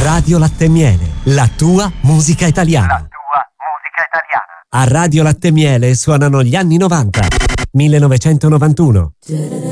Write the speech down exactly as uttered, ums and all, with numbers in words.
Radio Latte e Miele, la tua musica italiana. La tua musica italiana. A Radio Latte e Miele suonano gli anni novanta. millenovecentonovantuno.